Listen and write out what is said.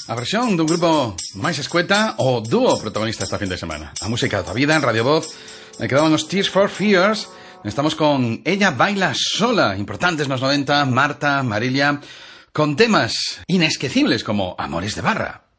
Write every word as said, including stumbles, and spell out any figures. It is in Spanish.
A versión dun grupo máis escueta o dúo protagonista esta fin de semana. A música da vida en Radio Voz. Me quedaban os Tears for Fears. Estamos con Ella baila sola, importantes nos noventa, Marta, Marilia, con temas inesquecibles como Amores de barra.